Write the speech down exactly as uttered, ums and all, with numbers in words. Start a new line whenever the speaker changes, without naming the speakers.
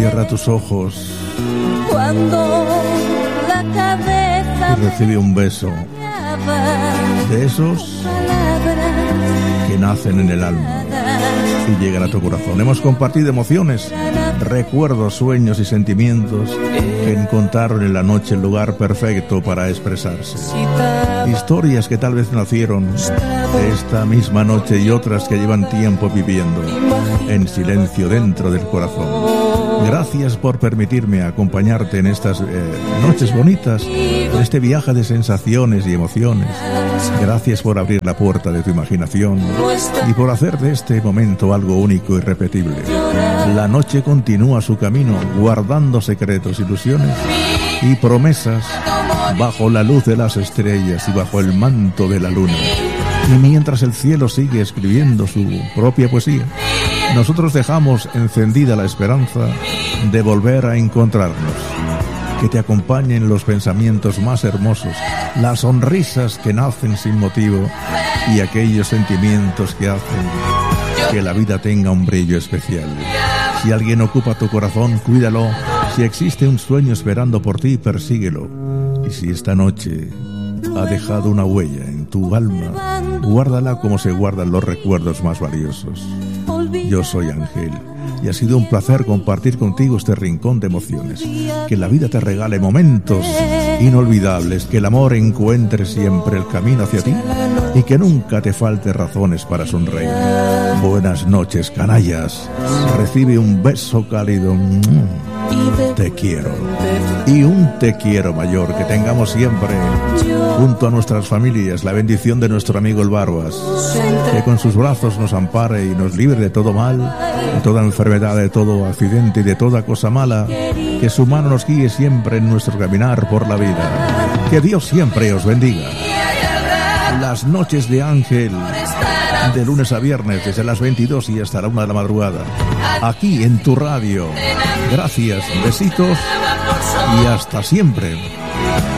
Cierra tus ojos
cuando la cabeza
y recibe un beso de esos que nacen en el alma y llegan a tu corazón. Hemos compartido emociones, recuerdos, sueños y sentimientos que encontraron en la noche el lugar perfecto para expresarse. Historias que tal vez nacieron esta misma noche y otras que llevan tiempo viviendo en silencio dentro del corazón. Gracias por permitirme acompañarte en estas eh, noches bonitas, en este viaje de sensaciones y emociones. Gracias por abrir la puerta de tu imaginación y por hacer de este momento algo único y irrepetible. La noche continúa su camino, guardando secretos, ilusiones y promesas bajo la luz de las estrellas y bajo el manto de la luna. Y mientras el cielo sigue escribiendo su propia poesía, nosotros dejamos encendida la esperanza de volver a encontrarnos. Que te acompañen los pensamientos más hermosos, las sonrisas que nacen sin motivo y aquellos sentimientos que hacen que la vida tenga un brillo especial. Si alguien ocupa tu corazón, cuídalo. Si existe un sueño esperando por ti, persíguelo. Y si esta noche ha dejado una huella en tu alma, guárdala como se guardan los recuerdos más valiosos. Yo soy Ángel y ha sido un placer compartir contigo este rincón de emociones. Que la vida te regale momentos inolvidables, que el amor encuentre siempre el camino hacia ti y que nunca te falte razones para sonreír. Buenas noches, canallas. Recibe un beso cálido. Te quiero. Y un te quiero mayor. Que tengamos siempre junto a nuestras familias la bendición de nuestro amigo el Barbas, que con sus brazos nos ampare y nos libre de todo mal, de toda enfermedad, de todo accidente y de toda cosa mala. Que su mano nos guíe siempre en nuestro caminar por la vida. Que Dios siempre os bendiga. Las noches de Ángel, de lunes a viernes, desde las veintidós y hasta la una de la madrugada, aquí en tu radio. Gracias, besitos y hasta siempre.